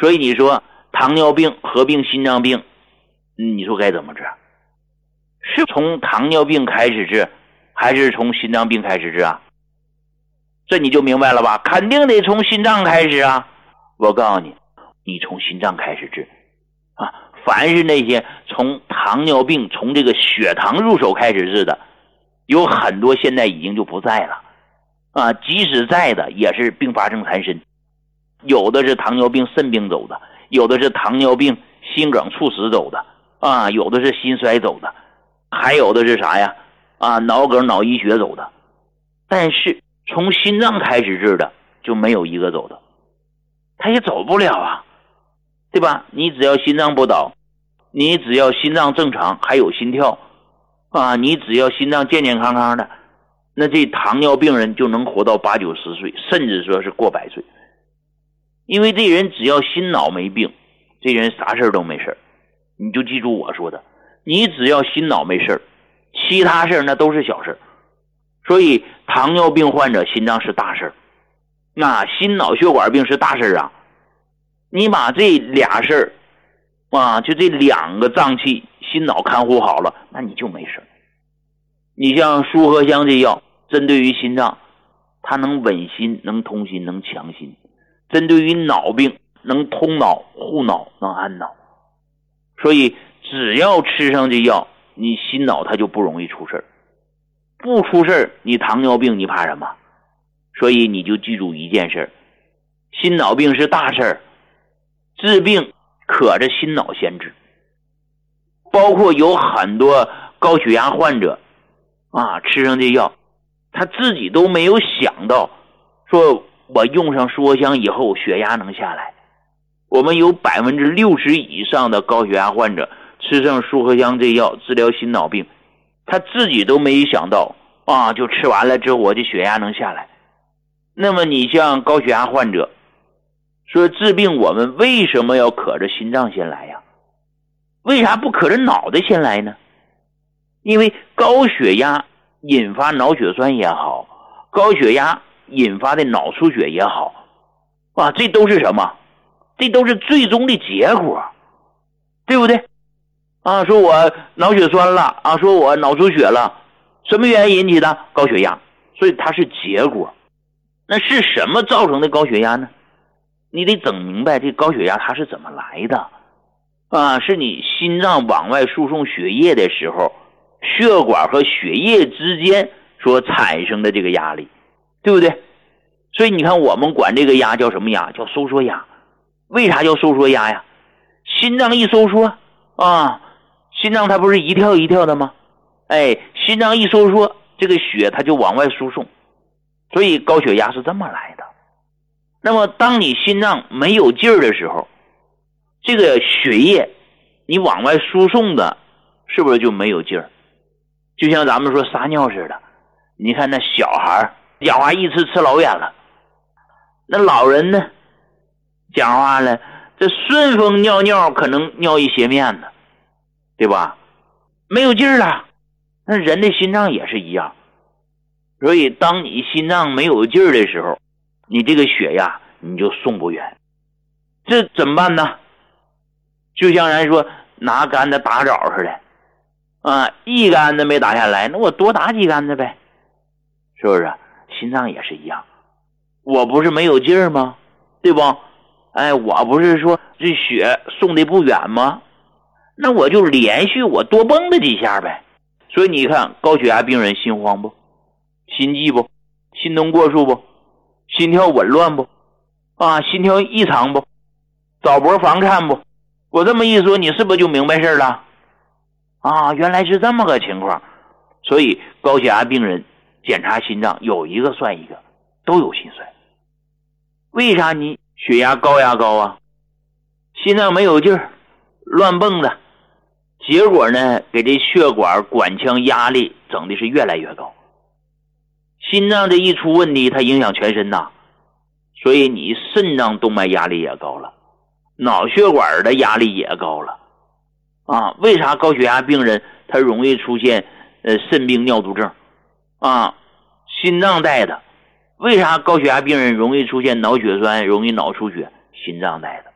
所以你说糖尿病合并心脏病，你说该怎么治？是从糖尿病开始治，还是从心脏病开始治啊？这你就明白了吧？肯定得从心脏开始啊！我告诉你，你从心脏开始治啊！凡是那些从糖尿病、从这个血糖入手开始治的，有很多现在已经就不在了啊！即使在的，也是并发症缠身，有的是糖尿病肾病走的，有的是糖尿病心梗猝死走的啊，有的是心衰走的，还有的是啥呀？啊，脑梗脑溢血走的。但是从心脏开始治的就没有一个走的，他也走不了啊，对吧？你只要心脏不倒，你只要心脏正常还有心跳啊，你只要心脏健健康康的，那这糖尿病人就能活到80、90岁，甚至说是过100岁。因为这人只要心脑没病，这人啥事都没事。你就记住我说的，你只要心脑没事，其他事那都是小事。所以糖尿病患者心脏是大事，那心脑血管病是大事啊。你把这俩事啊，就这2个脏器心脑看护好了，那你就没事。你像舒和香这药针对于心脏，它能稳心，能通心，能强心；针对于脑病，能通脑护脑，能安脑。所以只要吃上这药，你心脑它就不容易出事。不出事，你糖尿病你怕什么？所以你就记住一件事，心脑病是大事，治病可着心脑先治。包括有很多高血压患者啊，吃上这药，他自己都没有想到，说我用上舒和香以后血压能下来。我们有60%以上的高血压患者吃上舒和香这药治疗心脑病，他自己都没想到啊，就吃完了之后我这血压能下来。那么你像高血压患者说治病，我们为什么要可着心脏先来呀？为啥不可着脑袋先来呢？因为高血压引发脑血栓也好，高血压引发的脑出血也好啊，这都是什么？这都是最终的结果，对不对啊？说我脑血栓了啊，说我脑出血了，什么原因引起的？高血压。所以它是结果。那是什么造成的高血压呢？你得整明白这高血压它是怎么来的啊？是你心脏往外输送血液的时候，血管和血液之间所产生的这个压力，对不对？所以你看我们管这个压叫什么压？叫收缩压。为啥叫收缩压呀？心脏一收缩啊，心脏它不是一跳一跳的吗？哎，心脏一收缩，这个血它就往外输送，所以高血压是这么来的。那么当你心脏没有劲儿的时候，这个血液你往外输送的是不是就没有劲儿？就像咱们说撒尿似的，你看那小孩讲话一吃老远了，那老人呢讲话了，这顺风尿尿可能尿一斜面呢，对吧？没有劲儿了。那人的心脏也是一样，所以当你心脏没有劲儿的时候，你这个血呀你就送不远。这怎么办呢？就像咱说拿杆子打枣似的啊，一杆子没打下来，那我多打几杆子呗，是不是？心脏也是一样，我不是没有劲儿吗？对不？哎，我不是说这血送的不远吗？那我就连续我多蹦跶几下呗。所以你看高血压病人心慌不？心悸不？心动过速不？心跳紊乱不？啊，心跳异常不？早搏房颤不？我这么一说，你是不是就明白事了？啊，原来是这么个情况。所以高血压病人检查心脏有一个算一个，都有心衰。为啥你血压高压高啊？心脏没有劲儿，乱蹦的，结果呢给这血管管腔压力整的是越来越高。心脏这一出问题，它影响全身呐，所以你肾脏动脉压力也高了，脑血管的压力也高了啊。为啥高血压病人他容易出现肾病尿毒症啊？心脏带的。为啥高血压病人容易出现脑血栓，容易脑出血？心脏带的。